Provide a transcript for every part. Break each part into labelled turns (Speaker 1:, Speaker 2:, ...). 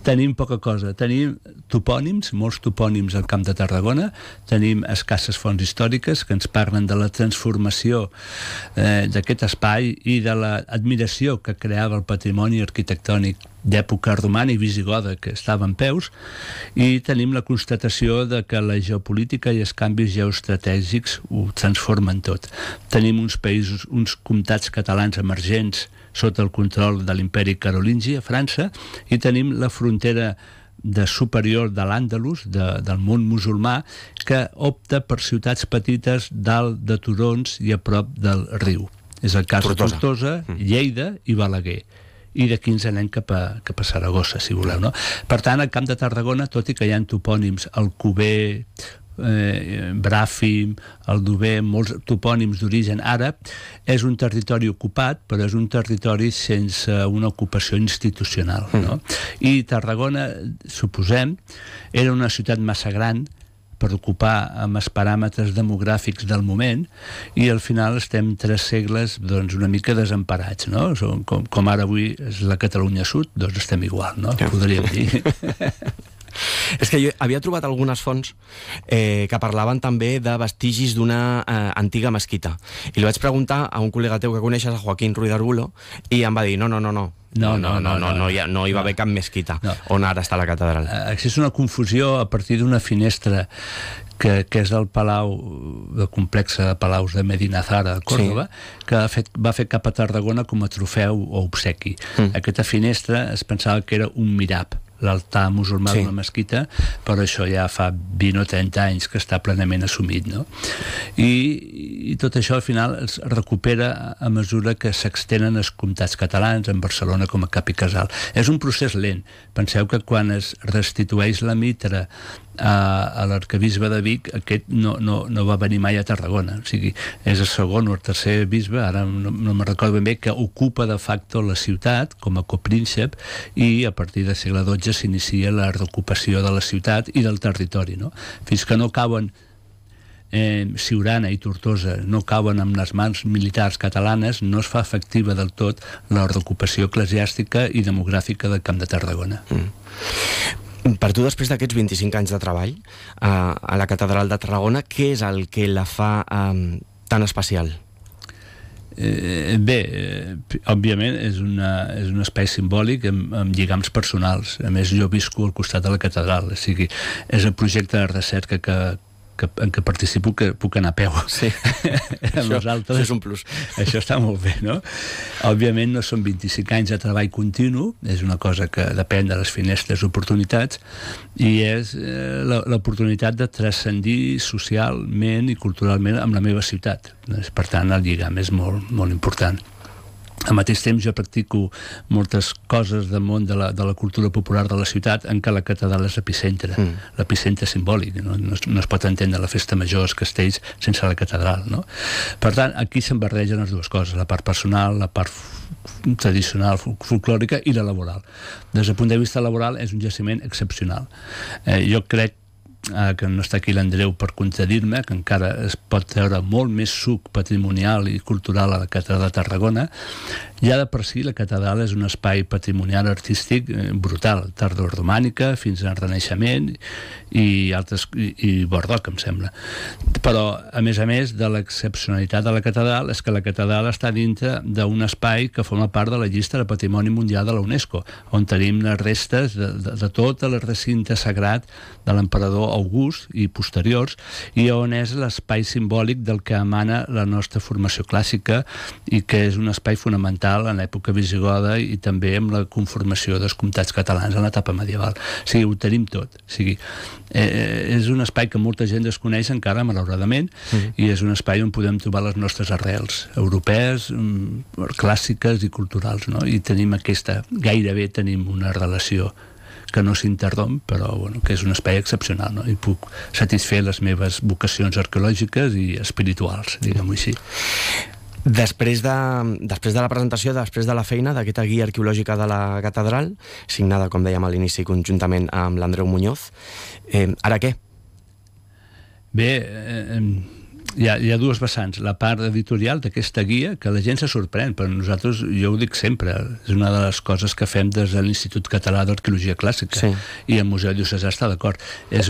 Speaker 1: Tenim poca cosa. Tenim topònims, molts topònims al Camp de Tarragona, tenim escasses fonts històriques que ens parlen de la transformació d'aquest espai i de l'admiració que creava el patrimoni arquitectònic d'època romana i visigoda que estava en peus, i tenim la constatació de que la geopolítica i els canvis geoestratègics ho transformen tot. Tenim uns països, uns comtats catalans emergents sota el control de l'imperi carolingi a França, i tenim la frontera superior de l'Àndalus, del món musulmà, que opta per ciutats petites dalt de turons i a prop del riu. És el cas de Tortosa, Lleida i Balaguer. I d'aquí ens anem cap a Saragossa, si voleu, no? Per tant, al Camp de Tarragona, tot i que hi ha topònims, Alcover, Bràfim, Aldover, molts topònims d'origen àrab, és un territori ocupat, però és un territori sense una ocupació institucional, no? I Tarragona, suposem, era una ciutat massa gran per ocupar amb els paràmetres demogràfics del moment, i al final estem 3 segles doncs una mica desemparats, no? Com ara avui és la Catalunya Sud, doncs estem igual, no? Podríem dir.
Speaker 2: És que jo havia trobat algunes fonts que parlaven també de vestigis d'una antiga mesquita, i li vaig preguntar a un col·lega teu que coneixes, a Joaquín Ruiz d'Arbulo, i em va dir no hi va haver cap mesquita on ara està la catedral.
Speaker 1: És una confusió a partir d'una finestra que és el palau, el complex de palaus de Medina Zara, a Còrdova, que va fer cap a Tarragona com a trofeu o obsequi. Aquesta finestra es pensava que era un mirab, l'altar musulmà d'una mesquita, però això ja fa 20 o 30 anys que està plenament assumit, no? I tot això al final es recupera a mesura que s'extenen els comtats catalans, en Barcelona com a cap i casal. És un procés lent. Penseu que quan es restitueix la mitra a l'arquebisbe de Vic, aquest no va venir mai a Tarragona, o sigui, és el segon o el tercer bisbe, ara no me'n recordo ben bé, que ocupa de facto la ciutat com a copríncep, i a partir del segle XII s'inicia la reocupació de la ciutat i del territori, no? Fins que no cauen Siurana i Tortosa, no cauen en les mans militars catalanes, no es fa efectiva del tot la reocupació eclesiàstica i demogràfica del Camp de Tarragona.
Speaker 2: Per tu, després d'aquests 25 anys de treball a la Catedral de Tarragona, què és el que la fa tan especial?
Speaker 1: Bé, òbviament és un espai simbòlic amb lligams personals. A més, jo visco al costat de la catedral, o sigui, és el projecte de recerca en què participo, que puc anar a peu.
Speaker 2: Sí. Això és un plus.
Speaker 1: Això està molt bé, no? Òbviament no són 25 anys de treball continu, és una cosa que depèn de les finestres oportunitats, i és l'oportunitat de transcendir socialment i culturalment amb la meva ciutat. Per tant, el lligam és molt, molt important. Al mateix temps jo practico moltes coses del món de la cultura popular de la ciutat, en què la catedral és l'epicentre, l'epicentre simbòlic, no es pot entendre la festa major dels castells sense la catedral, no? Per tant, aquí se'n barregen les dues coses, la part personal, la part tradicional, folclòrica, i la laboral. Des del punt de vista laboral és un jaciment excepcional. Jo crec que no està aquí l'Andreu per contradir-me, que encara es pot treure molt més suc patrimonial i cultural a la catedral de Tarragona. Ja de per si la catedral és un espai patrimonial artístic brutal, tardoromànica fins al Renaixement i barroc, em sembla. Però, a més, de l'excepcionalitat de la catedral és que la catedral està dintre d'un espai que forma part de la llista de Patrimoni Mundial de la UNESCO, on tenim les restes de tot el recinte sagrat de l'emperador August i posteriors, i on és l'espai simbòlic del que emana la nostra formació clàssica, i que és un espai fonamental en l'època visigoda i també amb la conformació dels comtats catalans en l'etapa medieval. O sigui, ho tenim tot. O sigui, és un espai que molta gent desconeix encara, malauradament, i és un espai on podem trobar les nostres arrels europees, clàssiques i culturals, no? I gairebé tenim una relació que no s'interromp, però que és un espai excepcional, no? I puc satisfer les meves vocacions arqueològiques i espirituals, diguem-ho així.
Speaker 2: Després de la presentació, després de la feina d'aquesta guia arqueològica de la catedral, signada, com dèiem a l'inici, conjuntament amb l'Andreu Muñoz, ara què?
Speaker 1: Bé, hi ha dues vessants. La part editorial d'aquesta guia, que la gent se sorprèn, però nosaltres, jo ho dic sempre, és una de les coses que fem des de l'Institut Català d'Arqueologia Clàssica, i el Museu Diocesà està d'acord. És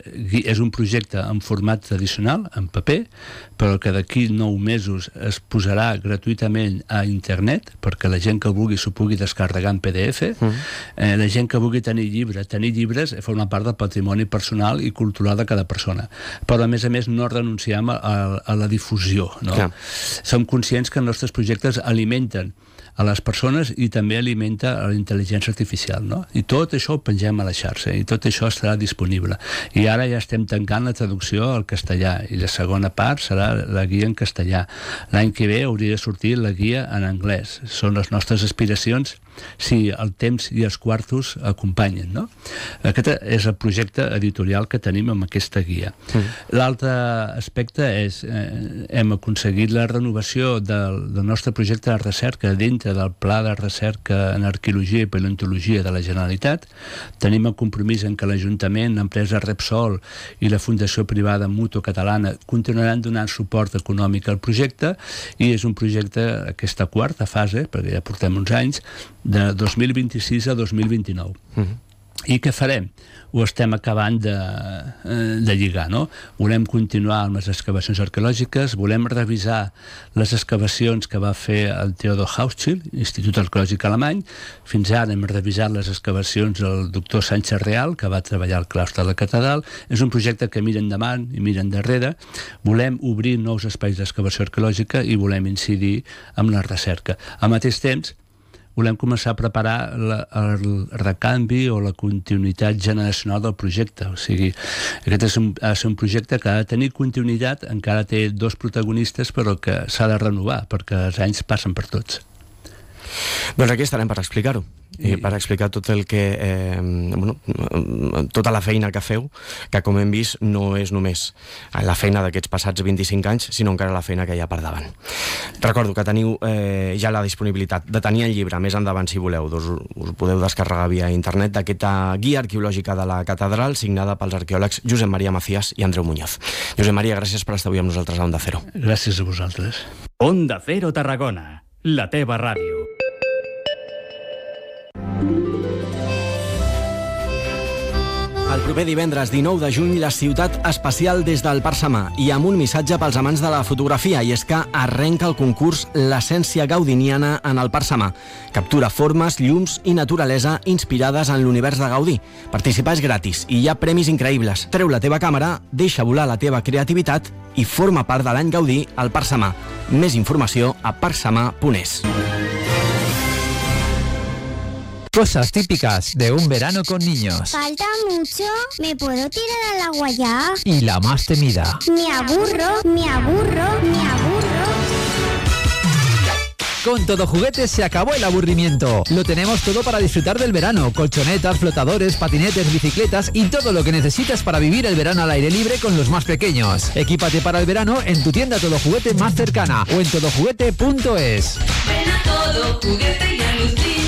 Speaker 1: un projecte en format tradicional, en paper, però que d'aquí 9 mesos es posarà gratuïtament a internet, perquè la gent que vulgui s'ho pugui descarregar en PDF. La gent que vulgui tenir llibres forma part del patrimoni personal i cultural de cada persona. Però, a més, no renunciem a la difusió, no? Som conscients que els nostres projectes alimenten a les persones i també alimenta a la intel·ligència artificial, no? I tot això ho pengem a la xarxa i tot això estarà disponible. I ara ja estem tancant la traducció al castellà i la segona part serà la guia en castellà. L'any que ve hauria de sortir la guia en anglès. Són les nostres aspiracions si el temps i els quartos acompanyen, no? Aquest és el projecte editorial que tenim amb aquesta guia. L'altre aspecte és hem aconseguit la renovació del nostre projecte de recerca dintre del Pla de Recerca en Arqueologia i Paleontologia de la Generalitat. Tenim el compromís en què l'Ajuntament, l'empresa Repsol i la Fundació Privada Mutu Catalana continuaran donant suport econòmic al projecte, i és un projecte, aquesta quarta fase, perquè ja portem uns anys, de 2026 a 2029. I què farem? Ho estem acabant de lligar, no? Volem continuar amb les excavacions arqueològiques, volem revisar les excavacions que va fer el Theodor Hauschild, Institut Arqueològic Alemany. Fins ara hem revisat les excavacions del doctor Sánchez Real, que va treballar al claustre de la catedral. És un projecte que mira endavant i mira endarrere. Volem obrir nous espais d'excavació arqueològica i volem incidir en la recerca. Al mateix temps, volem començar a preparar el recanvi o la continuïtat generacional del projecte. O sigui, aquest ha de ser un projecte que ha de tenir continuïtat, encara té 2 protagonistes, però que s'ha de renovar, perquè els anys passen per tots.
Speaker 2: Doncs aquí estarem per explicar-ho. I per explicar tot el que tota la feina que feu, que com hem vist no és només la feina d'aquests passats 25 anys, sinó encara la feina que hi ha per davant. Recordo que teniu ja la disponibilitat de tenir el llibre més endavant, si voleu, us podeu descarregar via internet, d'aquesta guia arqueològica de la catedral, signada pels arqueòlegs Josep Maria Macías i Andreu Muñoz. Josep Maria, gràcies per estar avui amb nosaltres a Onda Cero.
Speaker 1: Gràcies a vosaltres.
Speaker 3: Onda Cero Tarragona, la teva ràdio.
Speaker 2: El proper divendres 19 de juny, la ciutat especial des del Parc Samà, i amb un missatge pels amants de la fotografia, i és que arrenca el concurs L'essència gaudiniana en el Parc Samà. Captura formes, llums i naturalesa inspirades en l'univers de Gaudí. Participar és gratis i hi ha premis increïbles. Treu la teva càmera, deixa volar la teva creativitat i forma part de l'any Gaudí al Parc Samà. Més informació a parcsamà.es.
Speaker 4: Cosas típicas de un verano con niños.
Speaker 5: Falta mucho, ¿me puedo tirar al agua ya?
Speaker 4: Y la más temida.
Speaker 5: Me aburro, me aburro, me aburro.
Speaker 4: Con Todo Juguetes se acabó el aburrimiento. Lo tenemos todo para disfrutar del verano. Colchonetas, flotadores, patinetes, bicicletas y todo lo que necesitas para vivir el verano al aire libre con los más pequeños. Equípate para el verano en tu tienda Todo Juguete más cercana o en todojuguete.es.
Speaker 6: Ven a Todo Juguete y alucinarás.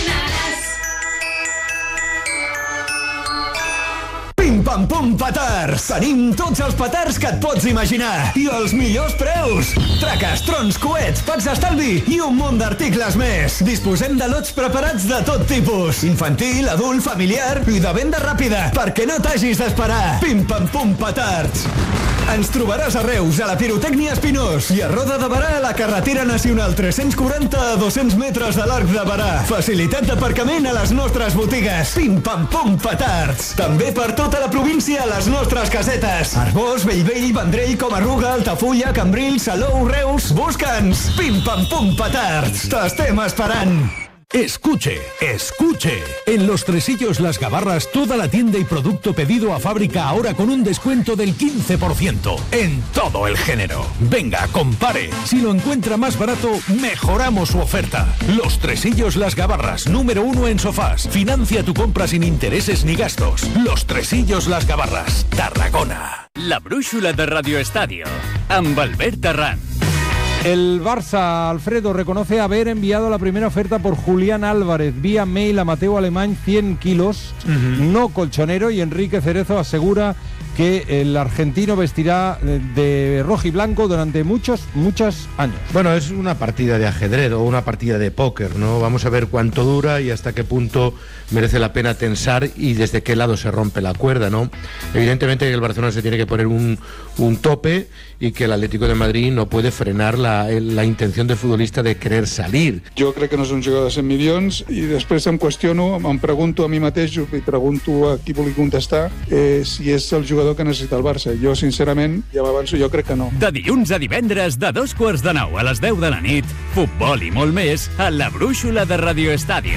Speaker 7: Pim pam pum petards! Tenim tots els petards que et pots imaginar i els millors preus! Traques, trons, coets, packs d'estalvi i un munt d'articles més! Disposem de lots preparats de tot tipus, infantil, adult, familiar i de venda ràpida, perquè no t'hagis d'esperar! Pim pam pum petards! Ens trobaràs a Reus, a la Pirotècnia Espinós, i a Roda de Barà, a la carretera nacional 340 a 200 metres de l'Arc de Barà. Facilitat d'aparcament a les nostres botigues. Pim pam pum petards! També per tota la província a les nostres casetes. Arbós, Bellvei, Vendrell, Comarruga, Altafulla, Cambrils, Salou, Reus... Busca'ns! Pim pam pum petards! T'estem esperant!
Speaker 8: Escuche, escuche. En Los Tresillos Las Gabarras, toda la tienda y producto pedido a fábrica ahora con un descuento del 15% en todo el género. Venga, compare. Si lo encuentra más barato, mejoramos su oferta. Los Tresillos Las Gabarras, número 1 en sofás. Financia tu compra sin intereses ni gastos. Los Tresillos Las Gabarras, Tarragona.
Speaker 3: La brúixola de Radio Estadio, amb Albert Terrán.
Speaker 9: El Barça, Alfredo, reconoce haber enviado la primera oferta por Julián Álvarez vía mail a Mateo Alemany, 100 kilos, no colchonero, y Enrique Cerezo asegura que el argentino vestirá de rojo y blanco durante muchos años.
Speaker 10: Bueno, es una partida de ajedrez o una partida de póker, ¿no? Vamos a ver cuánto dura y hasta qué punto merece la pena tensar y desde qué lado se rompe la cuerda, ¿no? Evidentemente el Barcelona se tiene que poner un tope y que el Atlético de Madrid no puede frenar la intención del futbolista de querer salir.
Speaker 11: Jo crec que no és un jugador de 100 milions i després em qüestiono, em pregunto a mi mateix i pregunto a qui vulgui contestar si és el jugador que necessita el Barça. Jo, sincerament, ja m'avanço, jo crec que no.
Speaker 3: De dilluns a divendres, de 9:15 a les 10 de la nit, futbol i molt més a la brúixola de Radio Estadio.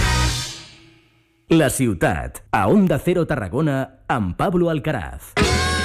Speaker 12: La ciutat, a Onda Cero Tarragona, amb Pablo Alcaraz.